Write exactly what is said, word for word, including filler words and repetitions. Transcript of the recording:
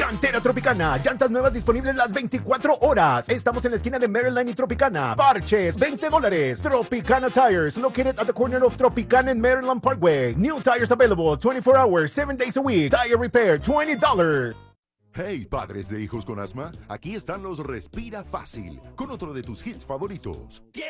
Llantera Tropicana. Llantas nuevas disponibles las veinticuatro horas. Estamos en la esquina de Maryland y Tropicana. Parches, veinte dólares. Tropicana Tires, located at the corner of Tropicana and Maryland Parkway. New tires available twenty-four hours, seven days a week. Tire repair, twenty dollars. Hey, padres de hijos con asma, aquí están los Respira Fácil, con otro de tus hits favoritos.